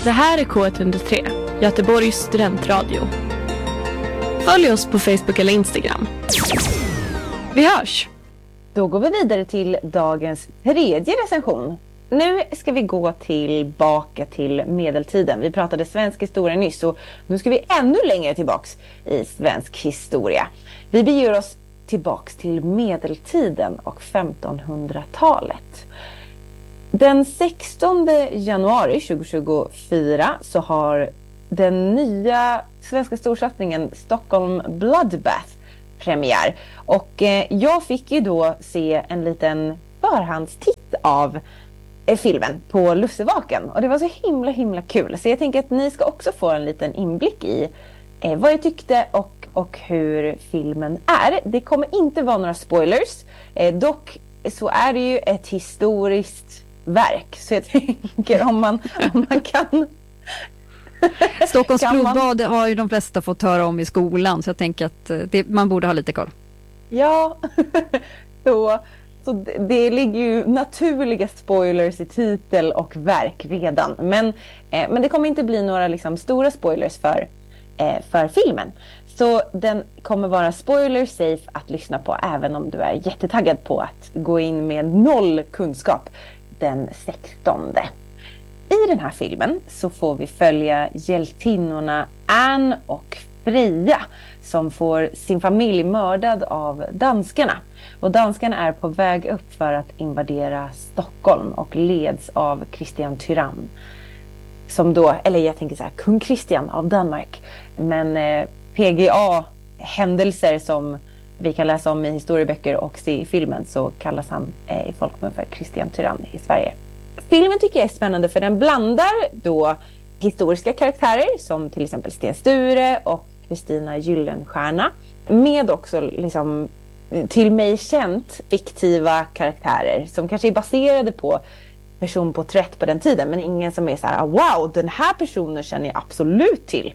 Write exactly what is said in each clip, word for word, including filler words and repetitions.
Det här är K ett hundra tre, Göteborgs studentradio. Följ oss på Facebook eller Instagram. Vi hörs! Då går vi vidare till dagens tredje recension. Nu ska vi gå tillbaka till medeltiden. Vi pratade svensk historia nyss, och nu ska vi ännu längre tillbaks i svensk historia. Vi beger oss tillbaks till medeltiden och femtonhundratalet. Den sextonde januari tjugohundratjugofyra så har den nya svenska storsatsningen Stockholm Bloodbath premiär. Och eh, jag fick ju då se en liten förhandstitt av eh, filmen på Lussevaken. Och det var så himla himla kul. Så jag tänker att ni ska också få en liten inblick i eh, vad jag tyckte och, och hur filmen är. Det kommer inte vara några spoilers. Eh, dock så är det ju ett historiskt verk. Så jag tänker om man, om man kan... Stockholms blodbad har ju de flesta fått höra om i skolan, så jag tänker att det, man borde ha lite koll. Ja, så, så det, det ligger ju naturliga spoilers i titel och verk redan. Men, eh, men det kommer inte bli några liksom, stora spoilers för, eh, för filmen. Så den kommer vara spoiler safe att lyssna på, även om du är jättetaggad på att gå in med noll kunskap den sextonde. I den här filmen så får vi följa hjältinnorna Anne och Freja som får sin familj mördad av danskarna. Och danskarna är på väg upp för att invadera Stockholm och leds av Kristian Tyrann. Som då, eller jag tänker så här, kung Kristian av Danmark. Men eh, P G A-händelser som vi kan läsa om i historieböcker och se i filmen, så kallas han eh, i folkmun för Kristian Tyrann i Sverige. Filmen tycker jag är spännande för den blandar då historiska karaktärer som till exempel Sten Sture och Kristina Gyllenstierna med också liksom till mig känt fiktiva karaktärer som kanske är baserade på personporträtt på den tiden, men ingen som är så här: wow, den här personen känner jag absolut till.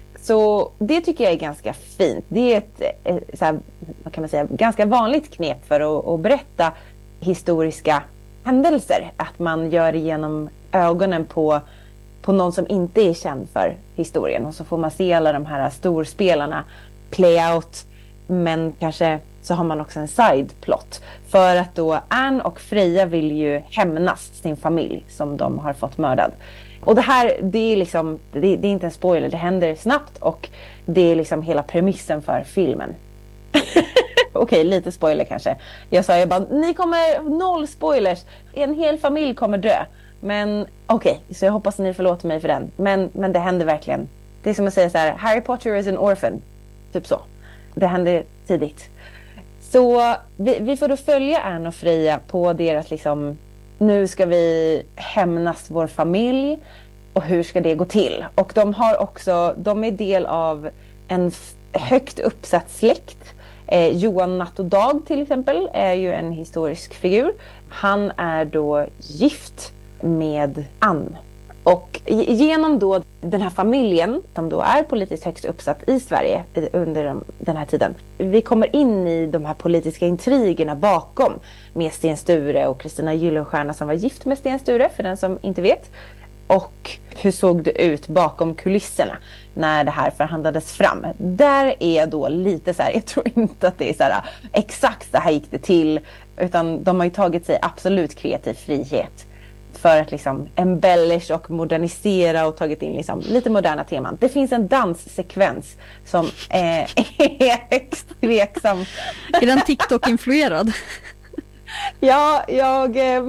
Så det tycker jag är ganska fint. Det är ett så här, vad kan man säga, ganska vanligt knep för att, att berätta historiska händelser, att man gör det genom ögonen på, på någon som inte är känd för historien, och så får man se alla de här storspelarna play out, men kanske så har man också en sideplot för att då Anne och Freja vill ju hämnas sin familj som de har fått mördad. Och det här, det är liksom, det, det är inte en spoiler, det händer snabbt och det är liksom hela premissen för filmen. Okej, lite spoiler kanske. Jag sa ju bara, ni kommer, noll spoilers. En hel familj kommer dö. Men okej, så jag hoppas ni förlåter mig för den. Men, men det händer verkligen. Det är som att säga så här, Harry Potter is an orphan. Typ så. Det händer tidigt. Så vi, vi får då följa Anne och Freja på deras liksom, nu ska vi hämnas vår familj. Och hur ska det gå till? Och de har också, de är del av en högt uppsatt släkt. Eh, Johan Natt och Dag till exempel är ju en historisk figur. Han är då gift med Anne. Och genom då den här familjen som då är politiskt högst uppsatt i Sverige under den här tiden. Vi kommer in i de här politiska intrigerna bakom med Sten Sture och Kristina Gyllenstierna som var gift med Sten Sture, för den som inte vet. Och hur såg det ut bakom kulisserna när det här förhandlades fram. Där är då lite så här, jag tror inte att det är så här exakt så här gick det till, utan de har ju tagit sig absolut kreativ frihet för att liksom embellish och modernisera och tagit in liksom lite moderna teman. Det finns en danssekvens som eh, är högst tveksam. Är den TikTok-influerad? Ja, jag... Eh,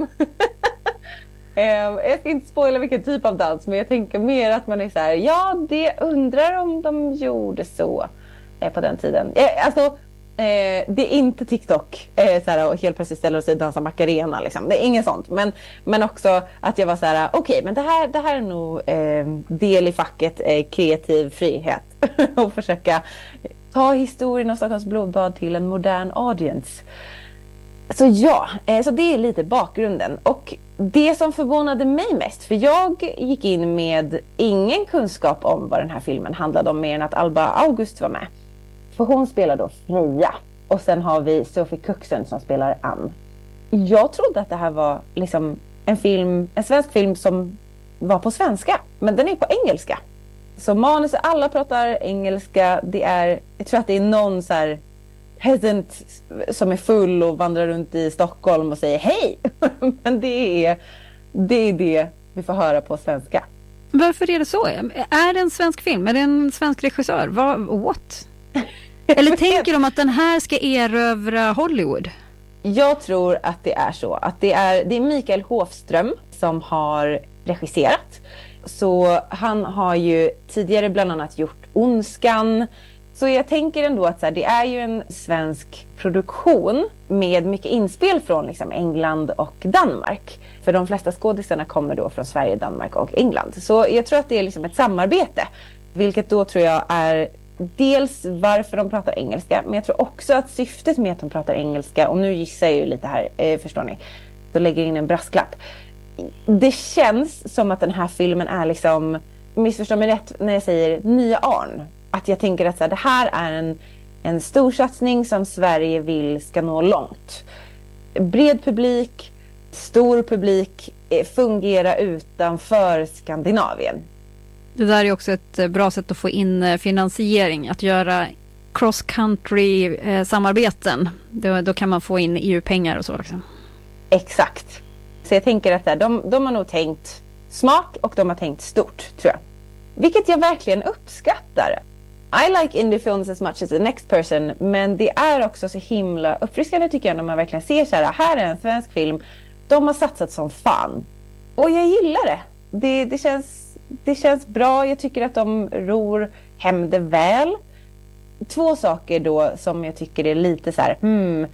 jag ska inte spoila vilken typ av dans, men jag tänker mer att man är så här, ja, det undrar om de gjorde så eh, på den tiden. Eh, alltså, eh, det är inte TikTok eh, så här, och helt plötsligt ställer sig och dansar Macarena liksom. Det är inget sånt, men, men också att jag var så här, okej, okay, men det här, det här är nog eh, del i facket eh, kreativ frihet och försöka ta historien av Stockholms blodbad till en modern audience. Så ja, så det är lite bakgrunden. Och det som förvånade mig mest, för jag gick in med ingen kunskap om vad den här filmen handlade om mer än att Alba August var med. För hon spelar då Freja. Och sen har vi Sophie Kuxen som spelar Anne. Jag trodde att det här var liksom en film, en svensk film som var på svenska. Men den är på engelska. Så manuset, alla pratar engelska. Det är, jag tror att det är någon så här peasant som är full och vandrar runt i Stockholm och säger hej. Men det är, det är det vi får höra på svenska. Varför är det så? Är det en svensk film? Är det en svensk regissör? Vad, what? Eller tänker de att den här ska erövra Hollywood? Jag tror att det är så. Att det är, det är Mikael Håfström som har regisserat. Så han har ju tidigare bland annat gjort Ondskan. Så jag tänker ändå att så här, det är ju en svensk produktion med mycket inspel från liksom England och Danmark. För de flesta skådisarna kommer då från Sverige, Danmark och England. Så jag tror att det är liksom ett samarbete. Vilket då tror jag är dels varför de pratar engelska. Men jag tror också att syftet med att de pratar engelska, och nu gissar jag ju lite här, eh, förstår ni. Då lägger jag in en brasklapp. Det känns som att den här filmen är liksom, missförstå mig rätt när jag säger nya Arn. Att jag tänker att så här, det här är en, en stor satsning som Sverige vill ska nå långt. Bred publik, stor publik, fungera utanför Skandinavien. Det där är också ett bra sätt att få in finansiering, att göra cross-country samarbeten. Då, då kan man få in E U-pengar och så också. Exakt. Så jag tänker att de, de har nog tänkt smak och de har tänkt stort, tror jag. Vilket jag verkligen uppskattar. I like indie films as much as the next person, men det är också så himla uppfriskande tycker jag när man verkligen ser så här, här är en svensk film. De har satsat som fan. Och jag gillar det. Det, det, känns, det känns bra. Jag tycker att de ror hem det väl. Två saker då som jag tycker är lite så här, hmm,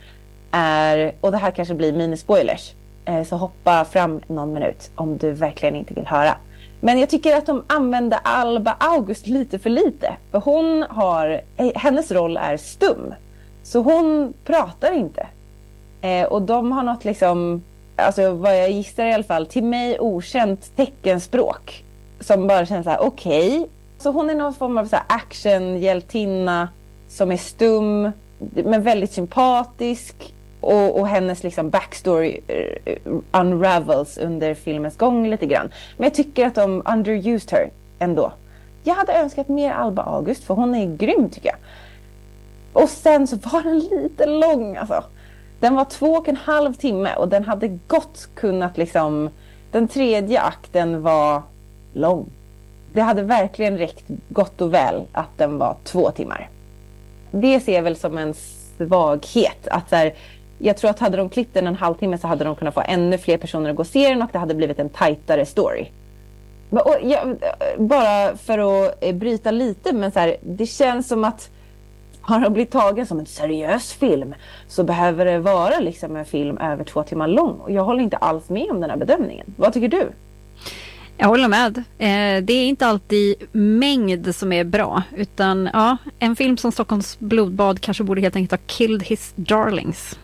är, och det här kanske blir minispoilers. Så hoppa fram någon minut om du verkligen inte vill höra. Men jag tycker att de använder Alba August lite för lite. För hon har, hennes roll är stum. Så hon pratar inte. Eh, och de har något liksom, alltså vad jag gissar i alla fall, till mig okänt teckenspråk. Som bara känns så här, okej. Okay. Så hon är någon form av så här actionhjältinna som är stum, men väldigt sympatisk. Och, och hennes liksom backstory uh, unravels under filmens gång lite grann. Men jag tycker att de underused her ändå. Jag hade önskat mer Alba August, för hon är grym tycker jag. Och sen så var den lite lång alltså. Den var två och en halv timme och den hade gott kunnat liksom, den tredje akten var lång. Det hade verkligen räckt gott och väl att den var två timmar. Det ser jag väl som en svaghet. Att så här, jag tror att hade de klippt den en halvtimme så hade de kunnat få ännu fler personer att gå och se den och det hade blivit en tajtare story. Och jag, bara för att bryta lite, men så här, det känns som att har de blivit tagen som en seriös film så behöver det vara liksom en film över två timmar lång. Och jag håller inte alls med om den här bedömningen. Vad tycker du? Jag håller med. Eh, det är inte alltid mängd som är bra. Utan ja, en film som Stockholms blodbad kanske borde helt enkelt ha killed his darlings.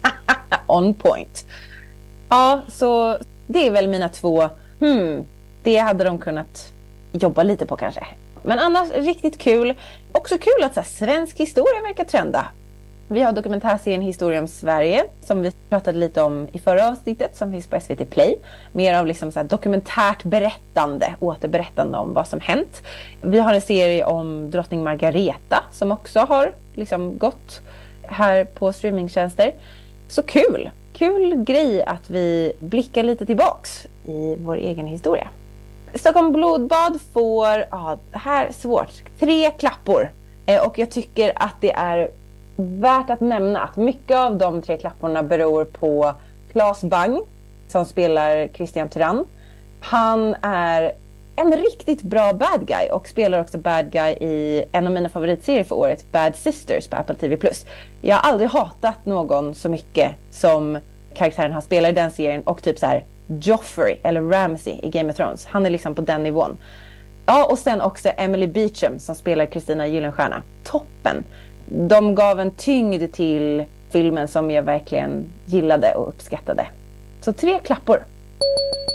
On point. Ja, så det är väl mina två. Hmm, det hade de kunnat jobba lite på kanske. Men annars riktigt kul. Också kul att så här, svensk historia verkar trenda. Vi har dokumentärserien Historia om Sverige som vi pratade lite om i förra avsnittet som finns på S V T Play. Mer av liksom så här dokumentärt berättande, återberättande om vad som hänt. Vi har en serie om drottning Margareta som också har liksom gått här på streamingtjänster. Så kul! Kul grej att vi blickar lite tillbaks i vår egen historia. Stockholm blodbad får, ja, här svårt, tre klappor. Eh, och jag tycker att det är värt att nämna att mycket av de tre klapporna beror på Claes Bang som spelar Christian Tyrann. Han är en riktigt bra bad guy och spelar också bad guy i en av mina favoritserier för året, Bad Sisters på Apple T V plus. Jag har aldrig hatat någon så mycket som karaktären han spelar i den serien och typ så här Joffrey eller Ramsay i Game of Thrones. Han är liksom på den nivån. Ja, och sen också Emily Beecham som spelar Kristina Gyllenstierna. Toppen! De gav en tyngd till filmen som jag verkligen gillade och uppskattade. Så tre klappor.